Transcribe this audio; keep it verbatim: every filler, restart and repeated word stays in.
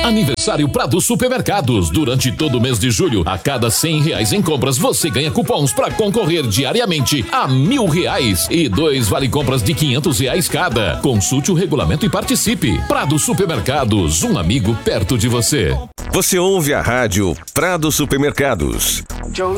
Aniversário Prado Supermercados. Durante todo o mês de julho, a cada cem reais em compras, você ganha cupons para concorrer diariamente a mil reais e dois vale compras de quinhentos reais cada. Consulte o regulamento e participe. Prado Supermercados, um amigo perto de você. Você ouve a rádio Prado Supermercados.